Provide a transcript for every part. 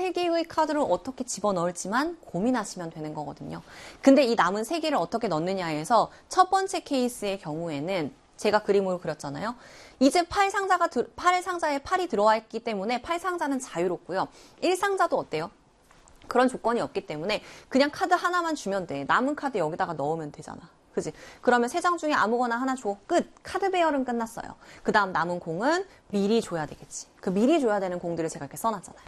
3개의 카드를 어떻게 집어넣을지만 고민하시면 되는 거거든요. 근데 이 남은 3개를 어떻게 넣느냐에서 첫 번째 케이스의 경우에는 제가 그림으로 그렸잖아요. 이제 8상자에 8이 들어와 있기 때문에 8상자는 자유롭고요. 1상자도 어때요? 그런 조건이 없기 때문에 그냥 카드 하나만 주면 돼. 남은 카드 여기다가 넣으면 되잖아. 그지? 그러면 3장 중에 아무거나 하나 줘. 끝. 카드 배열은 끝났어요. 그 다음 남은 공은 미리 줘야 되겠지. 그 미리 줘야 되는 공들을 제가 이렇게 써놨잖아요.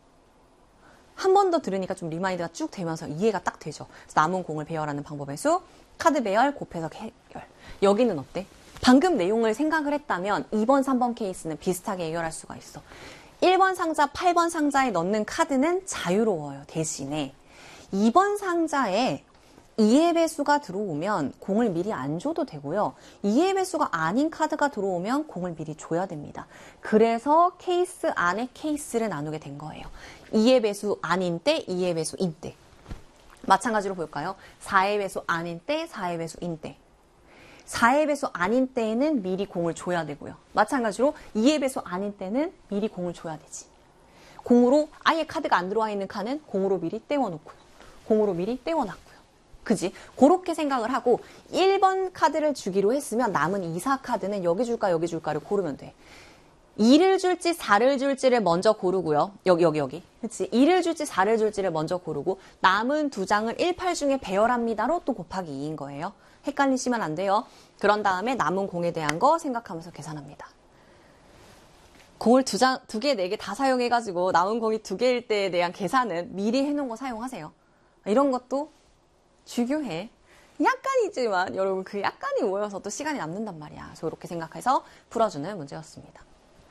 한 번 더 들으니까 좀 리마인드가 쭉 되면서 이해가 딱 되죠. 그래서 남은 공을 배열하는 방법의 수, 카드 배열, 곱해서 해결. 여기는 어때? 방금 내용을 생각을 했다면 2번, 3번 케이스는 비슷하게 해결할 수가 있어. 1번 상자, 8번 상자에 넣는 카드는 자유로워요. 대신에 2번 상자에 2의 배수가 들어오면 공을 미리 안 줘도 되고요. 2의 배수가 아닌 카드가 들어오면 공을 미리 줘야 됩니다. 그래서 케이스 안에 케이스를 나누게 된 거예요. 2의 배수 아닌 때, 2의 배수인 때. 마찬가지로 볼까요? 4의 배수 아닌 때, 4의 배수인 때. 4의 배수 아닌 때에는 미리 공을 줘야 되고요. 마찬가지로 2의 배수 아닌 때는 미리 공을 줘야 되지. 공으로 아예 카드가 안 들어와 있는 칸은 공으로 미리 떼워놓고요. 공으로 미리 떼워놨고요. 그지? 그렇게 생각을 하고 1번 카드를 주기로 했으면 남은 2, 4카드는 여기 줄까 여기 줄까를 고르면 돼. 2를 줄지 4를 줄지를 먼저 고르고요. 여기. 그치? 2를 줄지 4를 줄지를 먼저 고르고 남은 2장을 1, 8 중에 배열합니다로 또 곱하기 2인 거예요. 헷갈리시면 안 돼요. 그런 다음에 남은 공에 대한 거 생각하면서 계산합니다. 공을 2개, 4개 다 사용해가지고 남은 공이 2개일 때에 대한 계산은 미리 해놓은 거 사용하세요. 이런 것도 중요해. 약간이지만 여러분 그 약간이 모여서 또 시간이 남는단 말이야. 그래서 이렇게 생각해서 풀어주는 문제였습니다.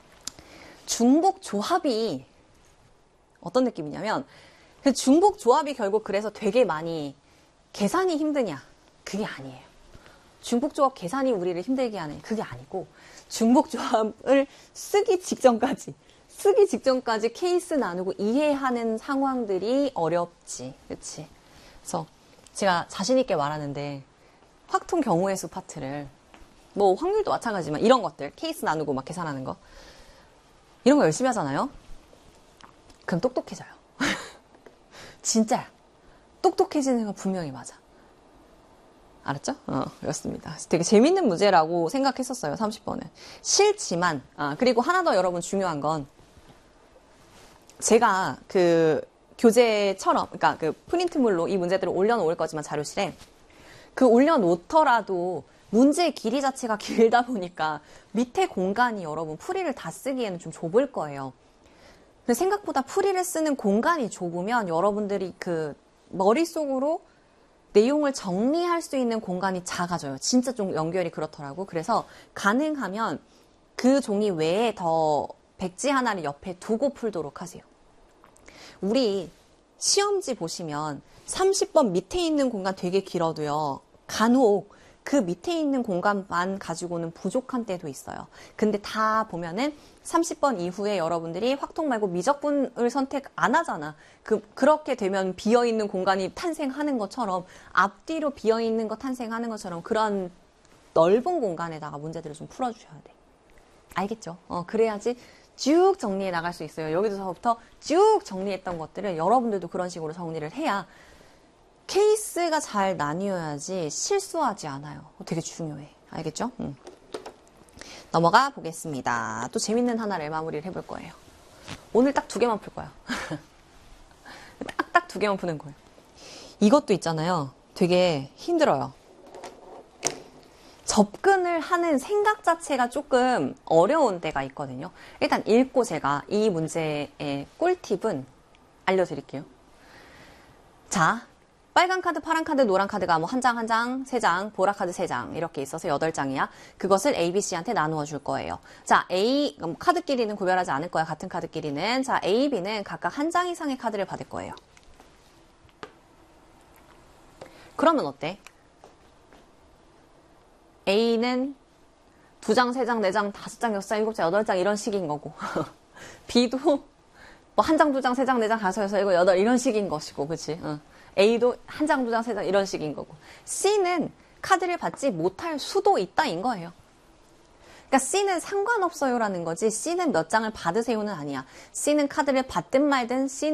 중복 조합이 어떤 느낌이냐면 그 중복 조합이 결국 그래서 되게 많이 계산이 힘드냐? 그게 아니에요. 중복 조합 계산이 우리를 힘들게 하는 그게 아니고 중복 조합을 쓰기 직전까지 케이스 나누고 이해하는 상황들이 어렵지. 그치? 그래서 제가 자신 있게 말하는데 확통 경우의 수 파트를 뭐 확률도 마찬가지지만 이런 것들 케이스 나누고 막 계산하는 거 이런 거 열심히 하잖아요. 그럼 똑똑해져요. 진짜야. 똑똑해지는 건 분명히 맞아. 알았죠? 그렇습니다. 되게 재밌는 문제라고 생각했었어요. 30번은. 싫지만 그리고 하나 더 여러분 중요한 건 제가 그 교재처럼 그러니까 그 프린트물로 이 문제들을 올려놓을 거지만 자료실에 그 올려놓더라도 문제의 길이 자체가 길다 보니까 밑에 공간이 여러분 풀이를 다 쓰기에는 좀 좁을 거예요. 근데 생각보다 풀이를 쓰는 공간이 좁으면 여러분들이 그 머릿속으로 내용을 정리할 수 있는 공간이 작아져요. 진짜 좀 연결이 그렇더라고. 그래서 가능하면 그 종이 외에 더 백지 하나를 옆에 두고 풀도록 하세요. 우리 시험지 보시면 30번 밑에 있는 공간 되게 길어도요. 간혹 그 밑에 있는 공간만 가지고는 부족한 때도 있어요. 근데 다 보면은 30번 이후에 여러분들이 확통 말고 미적분을 선택 안 하잖아. 그렇게 되면 비어있는 공간이 탄생하는 것처럼 앞뒤로 비어있는 거 탄생하는 것처럼 그런 넓은 공간에다가 문제들을 좀 풀어주셔야 돼. 알겠죠? 그래야지 쭉 정리해 나갈 수 있어요. 여기서부터 쭉 정리했던 것들을 여러분들도 그런 식으로 정리를 해야 케이스가 잘 나뉘어야지 실수하지 않아요. 되게 중요해. 알겠죠? 넘어가 보겠습니다. 또 재밌는 하나를 마무리를 해볼 거예요. 오늘 딱 2개만 풀 거야. 딱 2개만 푸는 거예요. 이것도 있잖아요. 되게 힘들어요. 접근을 하는 생각 자체가 조금 어려운 때가 있거든요. 일단 읽고 제가 이 문제의 꿀팁은 알려드릴게요. 자, 빨간 카드, 파란 카드, 노란 카드가 뭐 한 장, 3장, 보라 카드 3장 이렇게 있어서 8장이야. 그것을 A, B, C한테 나누어 줄 거예요. 자, 카드끼리는 구별하지 않을 거야. 같은 카드끼리는. 자, A, B는 각각 1장 이상의 카드를 받을 거예요. 그러면 어때? A는 2장, 3장, 4장, 5장, 6장, 7장, 8장 이런 식인 거고 B도 뭐 1장, 2장, 3장, 4장, 5, 6, 7, 8 이런 식인 것이고 그치? A도 1장, 2장, 3장 이런 식인 거고 C는 카드를 받지 못할 수도 있다인 거예요. 그러니까 C는 상관없어요라는 거지 C는 몇 장을 받으세요는 아니야. C는 카드를 받든 말든 C는